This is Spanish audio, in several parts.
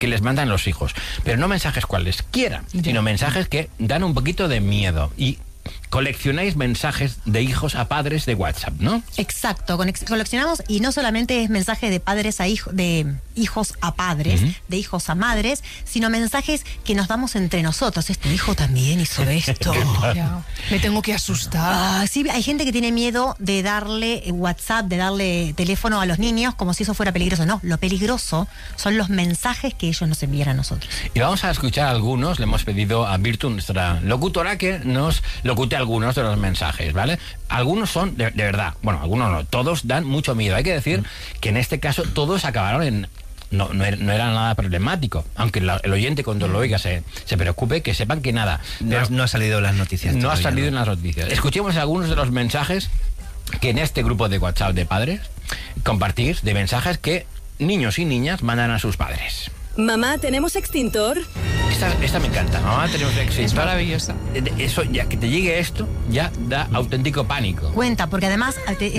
que les mandan los hijos. Pero no mensajes cualesquiera, sino mensajes que dan un poquito de miedo. Y coleccionáis mensajes de hijos a padres de WhatsApp, ¿no? Exacto, coleccionamos, y no solamente es mensaje de padres a hijos, de hijos a padres, de hijos a madres, sino mensajes que nos damos entre nosotros. Tu hijo también hizo esto. Ya, me tengo que asustar. Sí, hay gente que tiene miedo de darle WhatsApp, de darle teléfono a los niños como si eso fuera peligroso. No, lo peligroso son los mensajes que ellos nos envían a nosotros. Y vamos a escuchar algunos. Le hemos pedido a Virtu, nuestra locutora, que nos locute algunos de los mensajes, ¿vale? Algunos son, de verdad, bueno, algunos no, todos dan mucho miedo. Hay que decir que en este caso todos acabaron en... No era nada problemático, aunque el oyente cuando lo oiga se preocupe, que sepan que nada. No ha salido en las noticias. No ha salido en las noticias. Escuchemos algunos de los mensajes que en este grupo de WhatsApp de padres compartís, de mensajes que niños y niñas mandan a sus padres. Mamá, ¿tenemos extintor? Esta me encanta. Mamá, tenemos extintor. Es maravillosa. Eso, ya que te llegue esto, ya da auténtico pánico. Cuenta, porque además,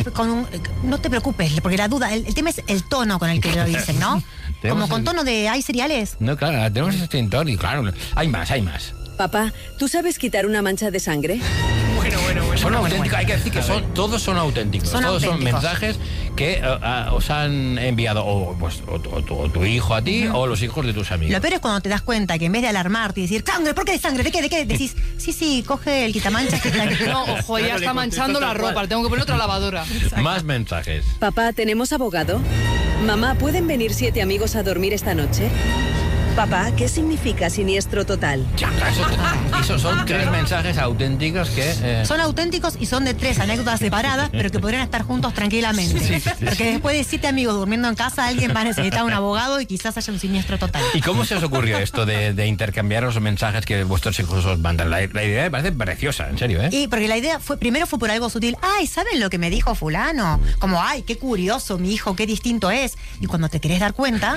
no te preocupes, porque la duda, el tema es el tono con el que lo dicen, ¿no? Como con tono de ¿hay cereales? No, claro, tenemos extintor y claro, hay más. Papá, ¿tú sabes quitar una mancha de sangre? Bueno. Son auténticos, hay que decir que todos son auténticos. Son todos auténticos. son mensajes que os han enviado o tu hijo a ti o los hijos de tus amigos. Lo peor es cuando te das cuenta que en vez de alarmarte y decir ¡sangre! ¿Por qué de sangre? ¿De qué? Decís, sí, coge el quitamanchas que está aquí. No, ojo, ya está manchando la ropa. Le tengo que poner otra lavadora. Más mensajes. Papá, ¿tenemos abogado? Mamá, ¿pueden venir 7 amigos a dormir esta noche? Papá, ¿qué significa siniestro total? Esos son 3 mensajes auténticos que... Son auténticos y son de 3 anécdotas separadas, pero que podrían estar juntos tranquilamente. Porque después de 7 amigos durmiendo en casa, alguien va a necesitar un abogado y quizás haya un siniestro total. ¿Y cómo se os ocurrió esto de intercambiar los mensajes que vuestros hijos os mandan? La idea me parece preciosa, en serio, ¿eh? Y porque la idea primero fue por algo sutil. Ay, ¿saben lo que me dijo fulano? Como, ay, qué curioso, mi hijo, qué distinto es. Y cuando te querés dar cuenta,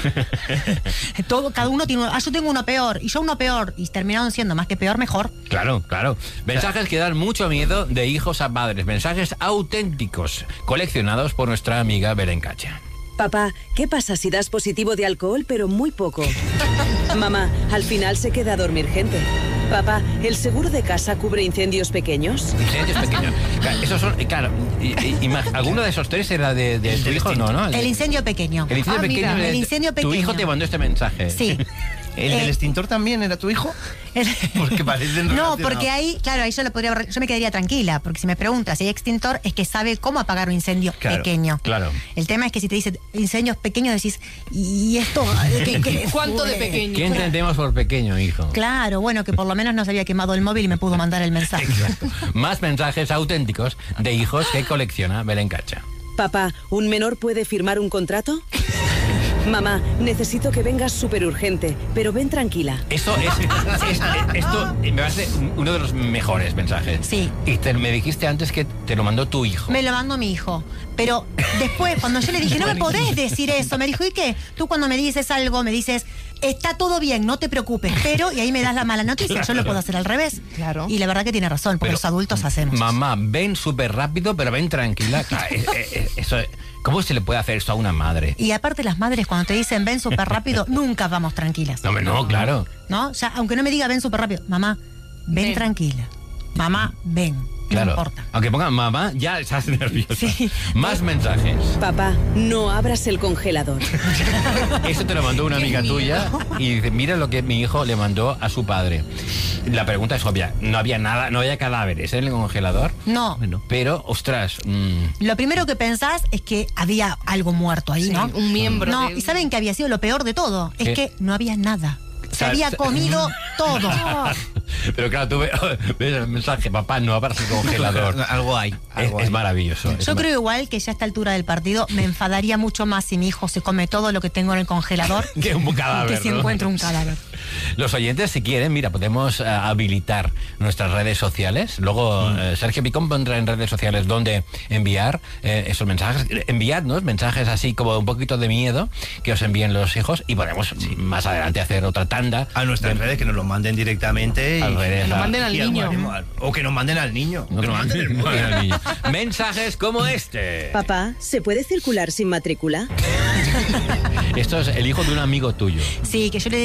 cada uno tiene yo tengo uno peor, y yo uno peor, y terminaron siendo más que peor, mejor. Claro. Mensajes que dan mucho miedo de hijos a padres. Mensajes auténticos, coleccionados por nuestra amiga Belén Cacha. Papá, ¿qué pasa si das positivo de alcohol, pero muy poco? Mamá, al final se queda a dormir gente. Papá, ¿el seguro de casa cubre incendios pequeños? Incendios pequeños. Claro, esos son, claro, y más, ¿alguno de esos 3 era de tu hijo? No. El incendio pequeño. El incendio pequeño. Mira, el incendio pequeño. Tu hijo te mandó este mensaje. Sí. ¿El del extintor también era tu hijo? Porque parecen No, porque ahí yo me quedaría tranquila, porque si me preguntas si hay extintor, es que sabe cómo apagar un incendio pequeño. Claro. El tema es que si te dice incendios pequeños, decís, ¿y esto? ¿Cuánto de pequeño? ¿Qué entendemos por pequeño, hijo? Claro, bueno, que por lo menos no se había quemado el móvil y me pudo mandar el mensaje. Exacto. Más mensajes auténticos de hijos que colecciona Belén Cacha. Papá, ¿un menor puede firmar un contrato? Mamá, necesito que vengas súper urgente, pero ven tranquila. Esto me parece uno de los mejores mensajes. Sí. Y me dijiste antes que te lo mandó tu hijo. Me lo mandó mi hijo. Pero después, cuando yo le dije, no me podés decir eso, me dijo, ¿y qué? Tú cuando me dices algo, me dices, está todo bien, no te preocupes, pero, y ahí me das la mala noticia, yo lo puedo hacer al revés. Claro. Y la verdad que tiene razón, porque Pero, los adultos hacemos. Mamá, ven súper rápido, pero ven tranquila. Claro, eso, ¿cómo se le puede hacer esto a una madre? Y aparte las madres cuando te dicen ven súper rápido, nunca vamos tranquilas. No, claro. ¿No? Ya, aunque no me diga ven súper rápido, mamá, ven tranquila. Mamá, ven. Claro. No importa. Aunque pongan mamá, ya estás nerviosa. Sí. Más mensajes. Papá, no abras el congelador. Esto te lo mandó una amiga tuya y dice, mira lo que mi hijo le mandó a su padre. La pregunta es obvia. No había nada, no había cadáveres en el congelador. No. Bueno, pero, ostras. Lo primero que pensás es que había algo muerto ahí, Sí, ¿no? un miembro. No, y ¿saben que había sido lo peor de todo? ¿Qué? Es que no había nada. Se había comido todo. Pero claro, tú ves el mensaje, papá, no abras el congelador. Algo hay. Es maravilloso. Yo creo igual que ya a esta altura del partido me enfadaría mucho más si mi hijo se come todo lo que tengo en el congelador que un cadáver, que si ¿no? encuentro un cadáver. Los oyentes, si quieren, mira, podemos habilitar nuestras redes sociales. Luego Sergio Picón pondrá en redes sociales dónde enviar esos mensajes. Enviadnos mensajes así como un poquito de miedo que os envíen los hijos y podemos más adelante hacer otra tanda. A nuestras redes, que nos lo manden directamente. Al revés, que nos manden al niño. O que nos manden al niño. No, Que nos manden el móvil. Mensajes como este. Papá, ¿se puede circular sin matrícula? Esto es el hijo de un amigo tuyo. Sí, que yo le